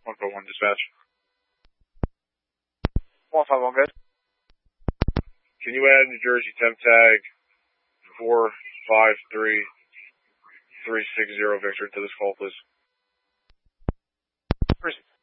141 dispatch. 151 good. Can you add New Jersey temp tag 453360 Victor to this call, please?